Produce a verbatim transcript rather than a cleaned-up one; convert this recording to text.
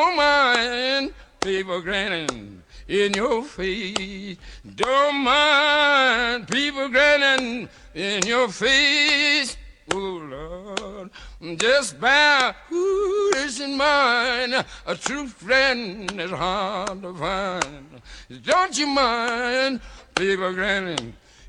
Don't mind people grinning in your face. Don't mind people grinning in your face. Oh, Lord, just bear foolish in mind. A true friend is hard to find. Don't you mind people grinning